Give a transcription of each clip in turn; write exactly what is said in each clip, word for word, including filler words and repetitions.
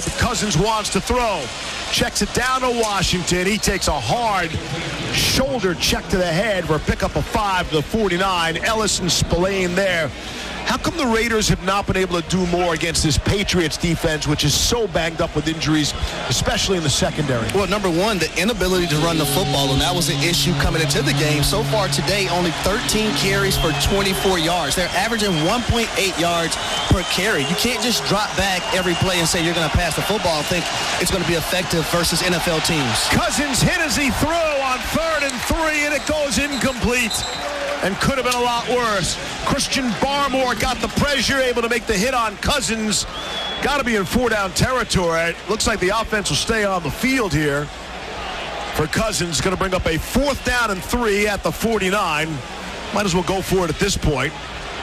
there, but Cousins wants to throw. Checks it down to Washington. He takes a hard shoulder check to the head for a pickup of five to the forty-nine. Ellis and Spillane there. How come the Raiders have not been able to do more against this Patriots defense, which is so banged up with injuries, especially in the secondary? Well, number one, the inability to run the football, and that was an issue coming into the game. So far today, only thirteen carries for twenty-four yards. They're averaging one point eight yards per carry. You can't just drop back every play and say you're going to pass the football and think it's going to be effective versus N F L teams. Cousins hit as he threw on third and three, and it goes incomplete. And could have been a lot worse. Christian Barmore got the pressure, able to make the hit on Cousins. Got to be in four-down territory. Looks like the offense will stay on the field here for Cousins. Going to bring up a fourth down and three at the forty-nine. Might as well go for it at this point.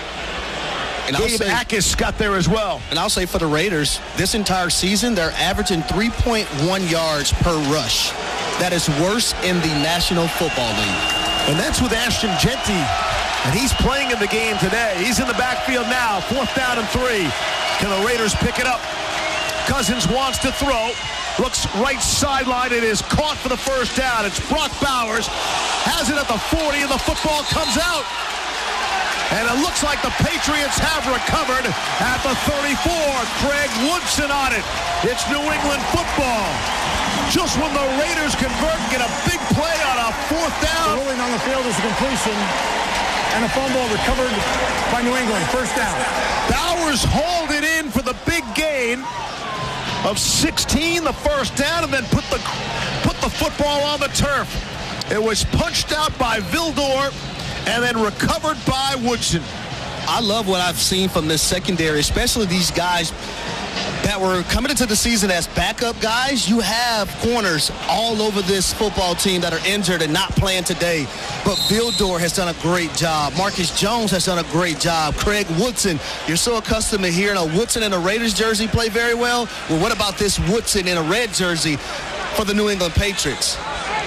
And Gabe Akis got there as well. And I'll say for the Raiders, this entire season, they're averaging three point one yards per rush. That is worse in the National Football League. And that's with Ashton Jeanty. And he's playing in the game today. He's in the backfield now. Fourth down and three. Can the Raiders pick it up? Cousins wants to throw. Looks right sideline. It is caught for the first down. It's Brock Bowers. Has it at the forty, and the football comes out. And it looks like the Patriots have recovered at the thirty-four. Craig Woodson on it. It's New England football. Just when the Raiders convert and get a big play on a fourth down. The ruling on the field is a completion and a fumble recovered by New England. First down. Bowers hauled it in for the big gain of sixteen, the first down, and then put the put the football on the turf. It was punched out by Vildor and then recovered by Woodson. I love what I've seen from this secondary, especially these guys that were coming into the season as backup guys. You have corners all over this football team that are injured and not playing today. But Vildor has done a great job. Marcus Jones has done a great job. Craig Woodson, you're so accustomed to hearing a Woodson in a Raiders jersey play very well. Well, what about this Woodson in a red jersey for the New England Patriots?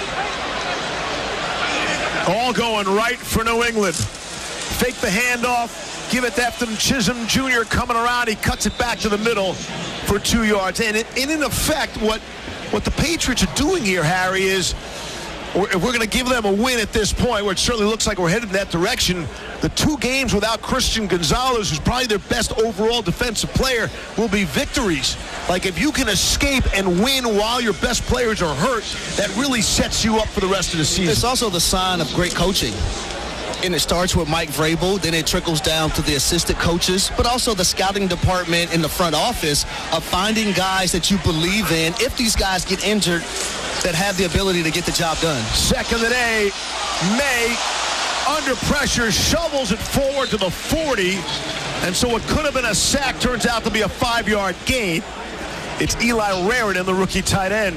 All going right for New England. Fake the handoff. Give it to Efton Chisholm Junior coming around. He cuts it back to the middle for two yards. And, it, and in effect, what, what the Patriots are doing here, Harry, is if we're going to give them a win at this point, where it certainly looks like we're headed in that direction, the two games without Christian Gonzalez, who's probably their best overall defensive player, will be victories. Like, if you can escape and win while your best players are hurt, that really sets you up for the rest of the season. It's also the sign of great coaching. And it starts with Mike Vrabel, then it trickles down to the assistant coaches, but also the scouting department in the front office of finding guys that you believe in, if these guys get injured, that have the ability to get the job done. Second today, May, under pressure, shovels it forward to the forty, and so what could have been a sack turns out to be a five-yard gain. It's Eli Raritan, the rookie tight end.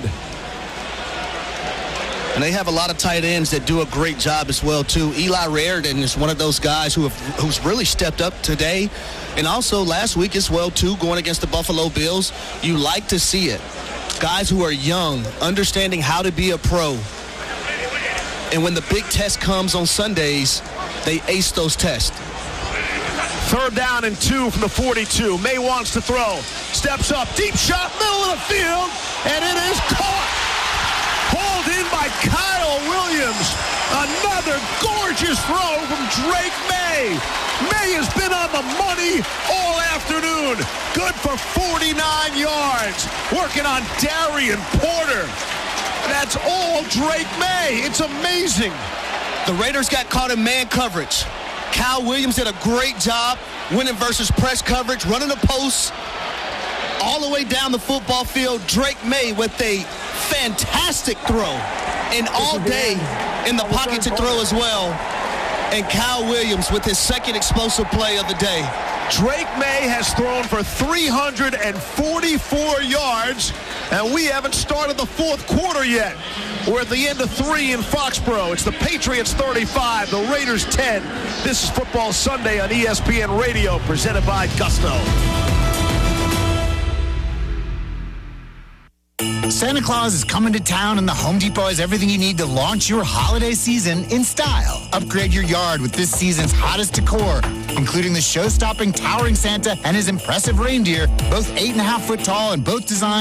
And they have a lot of tight ends that do a great job as well, too. Eli Raritan is one of those guys who have, who's really stepped up today. And also last week as well, too, going against the Buffalo Bills. You like to see it. Guys who are young, understanding how to be a pro. And when the big test comes on Sundays, they ace those tests. Third down and two from the forty-two. May wants to throw. Steps up. Deep shot, middle of the field. And it is caught. Hauled in by Kyle Williams. Another gorgeous throw from Drake May. May has been on the money all afternoon. Good for forty-nine yards. Working on Darian Porter. That's all Drake May. It's amazing. The Raiders got caught in man coverage. Kyle Williams did a great job winning versus press coverage, running the post all the way down the football field. Drake May with a fantastic throw, and all day in the pocket to throw as well. And Kyle Williams with his second explosive play of the day. Drake May has thrown for three hundred forty-four yards, and we haven't started the fourth quarter yet. We're at the end of three in Foxborough. It's the Patriots thirty-five, the Raiders ten. This is Football Sunday on E S P N Radio, presented by Gusto. Santa Claus is coming to town, and the Home Depot has everything you need to launch your holiday season in style. Upgrade your yard with this season's hottest decor, including the show-stopping towering Santa and his impressive reindeer, both eight and a half foot tall and both designed